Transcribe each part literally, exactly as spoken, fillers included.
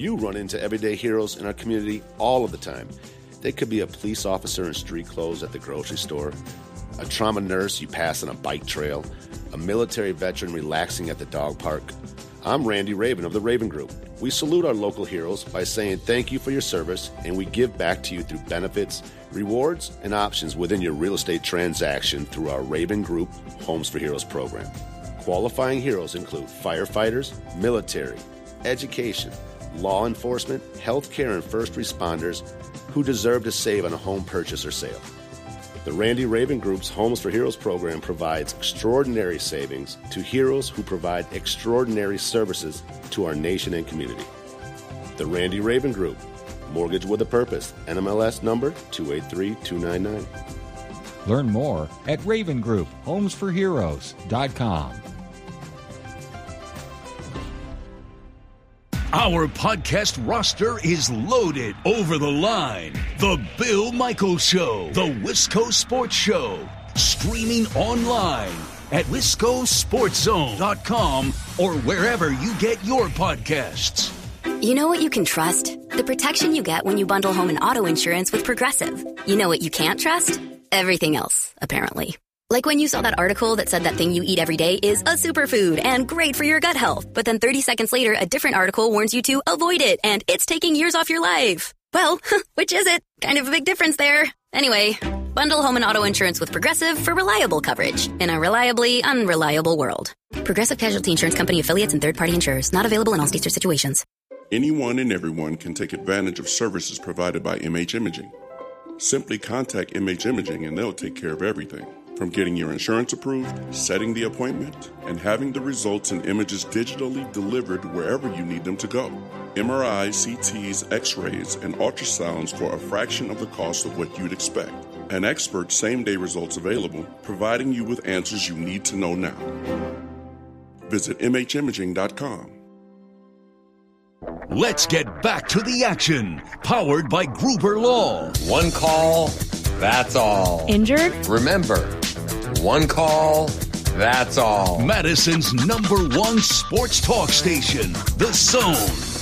You run into everyday heroes in our community all of the time. They could be a police officer in street clothes at the grocery store, a trauma nurse you pass on a bike trail, a military veteran relaxing at the dog park. I'm Randy Raven of the Raven Group. We salute our local heroes by saying thank you for your service, and we give back to you through benefits, rewards, and options within your real estate transaction through our Raven Group Homes for Heroes program. Qualifying heroes include firefighters, military, education, law enforcement, healthcare, and first responders who deserve to save on a home purchase or sale. The Randy Raven Group's Homes for Heroes program provides extraordinary savings to heroes who provide extraordinary services to our nation and community. The Randy Raven Group, Mortgage with a Purpose, N M L S number two eight three two nine nine. Learn more at Raven Group Homes for Heroes dot com. Our podcast roster is loaded. Over the Line, The Bill Michaels Show, The Wisco Sports Show, streaming online at wisco sports zone dot com or wherever you get your podcasts. You know what you can trust? The protection you get when you bundle home and auto insurance with Progressive. You know what you can't trust? Everything else, apparently. Like when you saw that article that said that thing you eat every day is a superfood and great for your gut health. But then thirty seconds later, a different article warns you to avoid it and it's taking years off your life. Well, which is it? Kind of a big difference there. Anyway, bundle home and auto insurance with Progressive for reliable coverage in a reliably unreliable world. Progressive Casualty Insurance Company affiliates and third-party insurers. Not available in all states or situations. Anyone and everyone can take advantage of services provided by M H Imaging. Simply contact M H Imaging and they'll take care of everything. From getting your insurance approved, setting the appointment, and having the results and images digitally delivered wherever you need them to go. M R Is, C Ts, X-rays, and ultrasounds for a fraction of the cost of what you'd expect. An expert same-day results available, providing you with answers you need to know now. Visit M H imaging dot com. Let's get back to the action. Powered by Gruber Law. One call, that's all. Injured? Remember, one call, that's all. Madison's number one sports talk station, The Zone.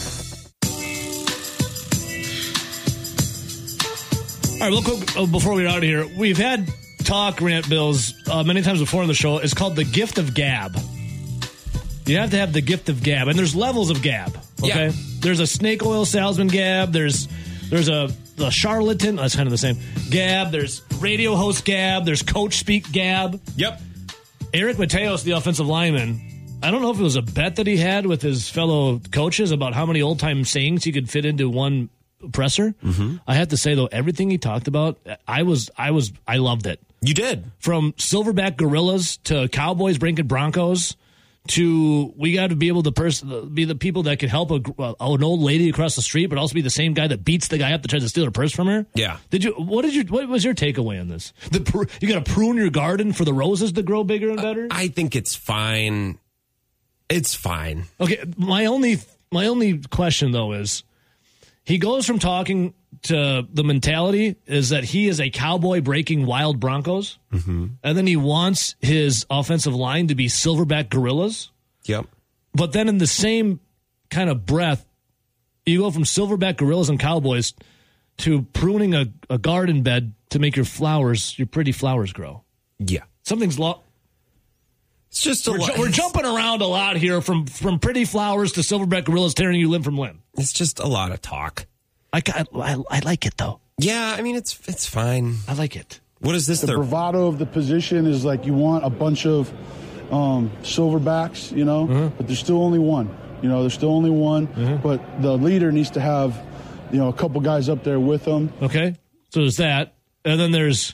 All right, real quick, uh, before we get out of here, we've had talk, Rant Bills, uh, many times before on the show. It's called the gift of gab. You have to have the gift of gab, and there's levels of gab. Okay, yeah. There's a snake oil salesman gab. There's there's a, a charlatan. That's kind of the same gab. There's radio host gab. There's coach speak gab. Yep. Eric Mateos, the offensive lineman. I don't know if it was a bet that he had with his fellow coaches about how many old time sayings he could fit into one presser. Mm-hmm. I have to say though, everything he talked about, I was I was I loved it. You did. From Silverback Gorillas to Cowboys breaking Broncos. To we got to be able to pers- be the people that can help a, uh, an old lady across the street, but also be the same guy that beats the guy up that tries to steal her purse from her. Yeah. Did you? What did you? What was your takeaway on this? The pr- you got to prune your garden for the roses to grow bigger and better. I think it's fine. It's fine. Okay. My only my only question though is, he goes from talking to the mentality is that he is a cowboy breaking wild Broncos, mm-hmm. and then he wants his offensive line to be Silverback Gorillas. Yep. But then in the same kind of breath, you go from Silverback Gorillas and Cowboys to pruning a, a garden bed to make your flowers, your pretty flowers grow. Yeah. Something's lo- It's just a we're, lot. ju- we're jumping around a lot here from, from pretty flowers to Silverback Gorillas tearing you limb from limb. It's just a lot of talk. I, I, I like it, though. Yeah, I mean, it's it's fine. I like it. What is this? The bravado of the position is like you want a bunch of um, silverbacks, you know, mm-hmm. but there's still only one. You know, there's still only one, mm-hmm. but the leader needs to have, you know, a couple guys up there with him. Okay, so there's that. And then there's...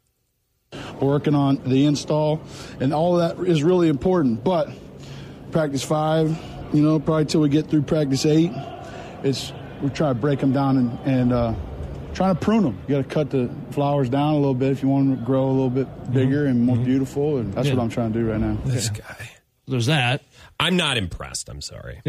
working on the install, and all of that is really important. But practice five, you know, probably till we get through practice eight, it's... we're trying to break them down and, and uh, trying to prune them. You got to cut the flowers down a little bit if you want them to grow a little bit bigger mm-hmm. and more mm-hmm. beautiful. And that's yeah. what I'm trying to do right now. This okay. guy. There's that. I'm not impressed. I'm sorry.